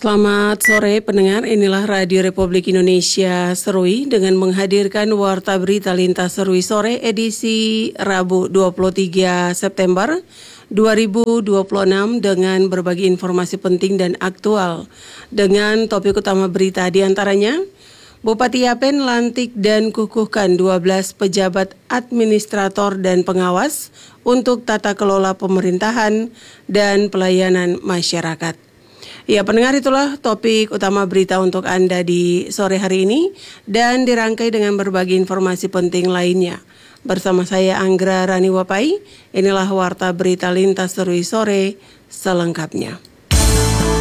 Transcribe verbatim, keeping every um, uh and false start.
Selamat sore pendengar, inilah Radio Republik Indonesia Serui dengan menghadirkan Warta Berita Lintas Serui Sore edisi Rabu dua puluh tiga September dua ribu dua puluh enam dengan berbagai informasi penting dan aktual. Dengan topik utama berita diantaranya, Bupati Yapen lantik dan kukuhkan dua belas pejabat administrator dan pengawas untuk tata kelola pemerintahan dan pelayanan masyarakat. Ya, pendengar, itulah topik utama berita untuk Anda di sore hari ini dan dirangkai dengan berbagai informasi penting lainnya. Bersama saya Anggra Rani Wapai, inilah Warta Berita Lintas Serui Sore selengkapnya.